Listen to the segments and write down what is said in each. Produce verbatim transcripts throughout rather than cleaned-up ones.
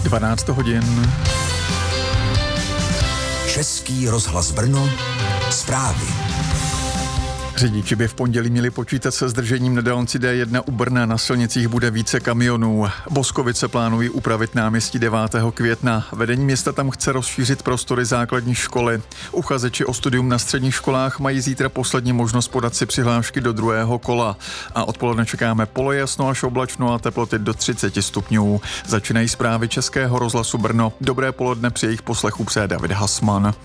dvanáct hodin. Český rozhlas Brno, zprávy. Řidiči by v pondělí měli počítat se zdržením na dálnici D jedna u Brna. Na silnicích bude více kamionů. Boskovice plánují upravit náměstí devátého května. Vedení města tam chce rozšířit prostory základní školy. Uchazeči o studium na středních školách mají zítra poslední možnost podat si přihlášky do druhého kola. A odpoledne čekáme polojasno až oblačno a teploty do třicet stupňů. Začínají zprávy Českého rozhlasu Brno. Dobré poledne, při jejich poslechu přeje David Hasman.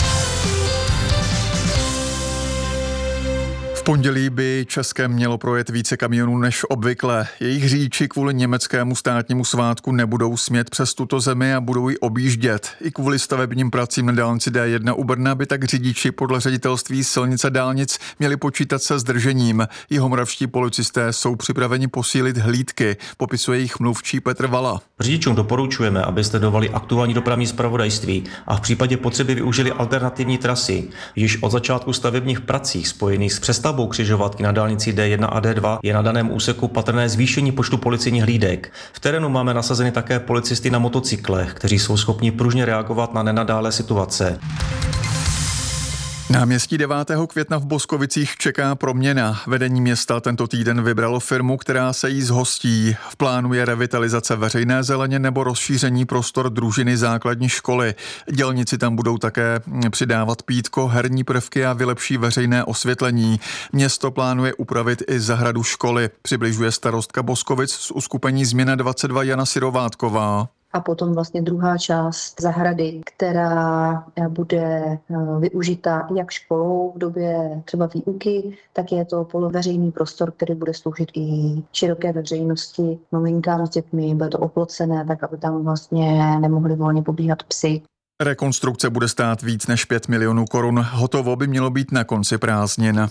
V pondělí by Českem mělo projet více kamionů než obvykle. Jejich řidiči kvůli německému státnímu svátku nebudou smět přes tuto zemi a budou ji objíždět. I kvůli stavebním pracím na dálnici D jedna u Brna by tak řidiči podle ředitelství silnic a dálnic měli počítat se zdržením. Jihomoravští policisté jsou připraveni posílit hlídky, popisuje jejich mluvčí Petr Vala. Řidičům doporučujeme, aby sledovali aktuální dopravní zpravodajství a v případě potřeby využili alternativní trasy. Již od začátku stavebních prací spojených s přestavbou křižovatky na dálnici D jedna a D dva je na daném úseku patrné zvýšení počtu policejních hlídek. V terénu máme nasazeny také policisty na motocyklech, kteří jsou schopni pružně reagovat na nenadálé situace. Náměstí devátého května v Boskovicích čeká proměna. Vedení města tento týden vybralo firmu, která se jí zhostí. V plánu je revitalizace veřejné zeleně nebo rozšíření prostor družiny základní školy. Dělníci tam budou také přidávat pítko, herní prvky a vylepší veřejné osvětlení. Město plánuje upravit i zahradu školy, přibližuje starostka Boskovic z uskupení Změna dvacet dva Jana Syrovátková. A potom vlastně druhá část zahrady, která bude využita jak školou v době třeba výuky, tak je to poloveřejný prostor, který bude sloužit i široké veřejnosti, maminkám s dětmi, bude to oplocené, tak aby tam vlastně nemohli volně pobíhat psy. Rekonstrukce bude stát víc než pět milionů korun. Hotovo by mělo být na konci prázdnin.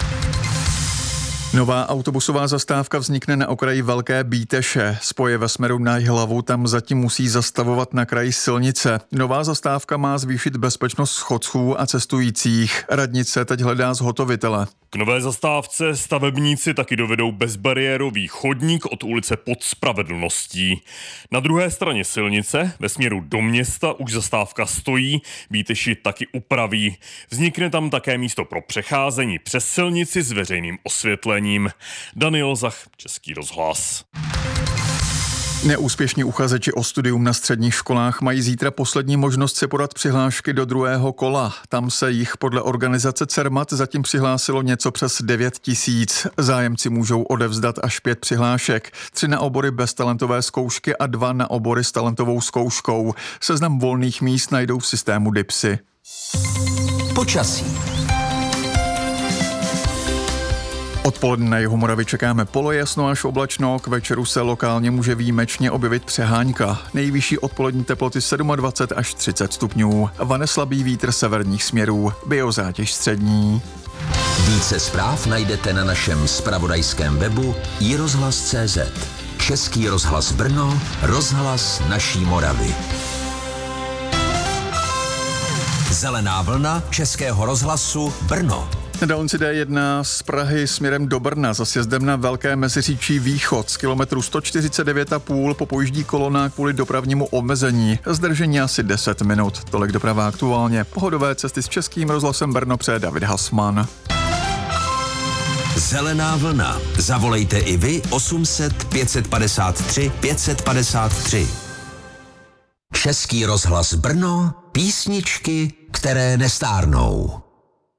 Nová autobusová zastávka vznikne na okraji Velké Bíteše. Spoje ve směru na Jihlavu tam zatím musí zastavovat na kraji silnice. Nová zastávka má zvýšit bezpečnost chodců a cestujících. Radnice teď hledá zhotovitele. K nové zastávce stavebníci taky dovedou bezbariérový chodník od ulice Pod Spravedlností. Na druhé straně silnice, ve směru do města, už zastávka stojí, Bíteši taky upraví. Vznikne tam také místo pro přecházení přes silnici s veřejným osvětlením. Daniel Zach, Český rozhlas. Neúspěšní uchazeči o studium na středních školách mají zítra poslední možnost si podat přihlášky do druhého kola. Tam se jich podle organizace Cermat zatím přihlásilo něco přes devět tisíc. Zájemci můžou odevzdat až pět přihlášek. Tři na obory bez talentové zkoušky a dva na obory s talentovou zkouškou. Seznam volných míst najdou v systému Dipsy. Počasí. Odpoledne na Jihomoravě čekáme polojasno až oblačno, k večeru se lokálně může výjimečně objevit přehánka. Nejvyšší odpolední teploty dvacet sedm až třicet stupňů. Vane slabý vítr severních směrů, biozátěž střední. Více zpráv najdete na našem zpravodajském webu i rozhlas tečka cé zet. Český rozhlas Brno, rozhlas naší Moravy. Zelená vlna Českého rozhlasu Brno. Na dálnici D jedna z Prahy směrem do Brna za sjezdem na Velké Meziříčí východ z kilometru sto čtyřicet devět a půl popojíždí kolona kvůli dopravnímu omezení. Zdržení asi deset minut. Tolik doprava aktuálně. Pohodové cesty s Českým rozhlasem Brno přeje David Hasman. Zelená vlna. Zavolejte i vy osm set pět padesát tři pět padesát tři. Český rozhlas Brno. Písničky, které nestárnou.